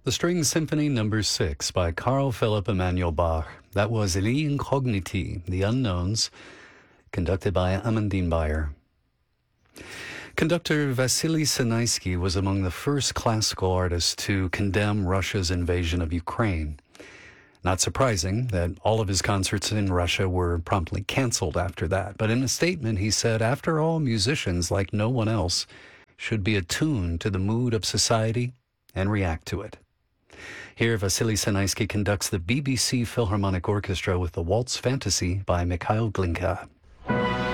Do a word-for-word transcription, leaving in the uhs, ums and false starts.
The String Symphony Number six by Carl Philipp Emanuel Bach. That was Les Incogniti, The Unknowns, conducted by Amandine Bayer. Conductor Vasily Sinaisky was among the first classical artists to condemn Russia's invasion of Ukraine. Not surprising that all of his concerts in Russia were promptly canceled after that. But in a statement, he said, after all, musicians, like no one else, should be attuned to the mood of society and react to it. Here, Vasily Sinaisky conducts the B B C Philharmonic Orchestra with the Waltz Fantasy by Mikhail Glinka.